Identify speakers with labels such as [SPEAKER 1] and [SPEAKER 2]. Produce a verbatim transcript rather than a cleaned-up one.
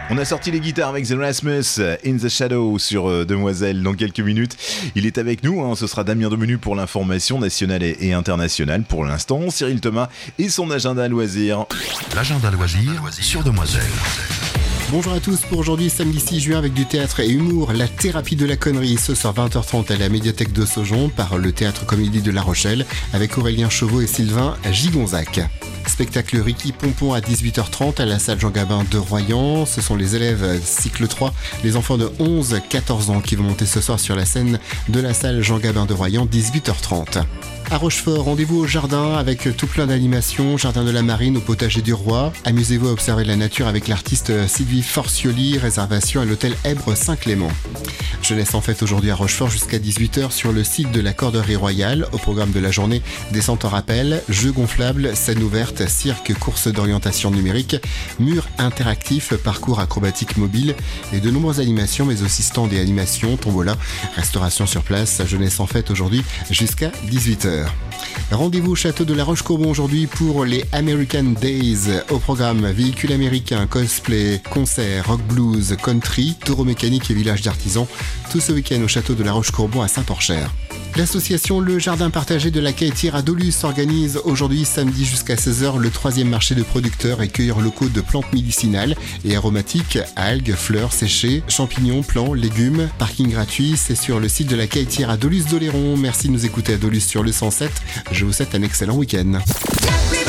[SPEAKER 1] On a sorti les guitares avec The Rasmus, In the Shadow sur euh, Demoiselle dans quelques minutes. Il est avec nous, hein, ce sera Damien Demenu pour l'information nationale et, et internationale pour l'instant. Cyril Thomas et son agenda loisirs.
[SPEAKER 2] L'agenda loisirs sur Demoiselle.
[SPEAKER 3] Bonjour à tous, pour aujourd'hui samedi six juin avec du théâtre et humour, la thérapie de la connerie ce soir vingt heures trente à la médiathèque de Saujon par le théâtre comédie de La Rochelle avec Aurélien Chauveau et Sylvain Gigonzac. Spectacle Ricky Pompon à dix-huit heures trente à la salle Jean Gabin de Royan. Ce sont les élèves cycle trois, les enfants de onze à quatorze ans qui vont monter ce soir sur la scène de la salle Jean Gabin de Royan, dix-huit heures trente. À Rochefort, rendez-vous au jardin avec tout plein d'animations, jardin de la Marine au potager du Roi. Amusez-vous à observer la nature avec l'artiste Sylvie Forcioli, réservation à l'hôtel Èbre Saint-Clément. Jeunesse en fête aujourd'hui à Rochefort jusqu'à dix-huit heures sur le site de la Corderie Royale. Au programme de la journée, descente en rappel, jeux gonflables, scène ouverte, cirque, course d'orientation numérique, mur interactif, parcours acrobatique mobile et de nombreuses animations, mais aussi stands et animations, tombola, restauration sur place. Jeunesse en fête aujourd'hui jusqu'à dix-huit heures. Rendez-vous au château de la Roche-Courbon aujourd'hui pour les American Days. Au programme, véhicules américains, cosplay, concerts, rock blues, country, taureau mécanique et village d'artisans. Tout ce week-end au château de la Roche-Courbon à Saint-Porcher. L'association Le Jardin Partagé de la Caïtière à Dolus organise aujourd'hui samedi jusqu'à seize heures le troisième marché de producteurs et cueilleurs locaux de plantes médicinales et aromatiques, algues, fleurs séchées, champignons, plants, légumes. Parking gratuit, c'est sur le site de la Caïtière à Dolus d'Oléron. Merci de nous écouter à Dolus sur le cent sept. Je vous souhaite un excellent week-end.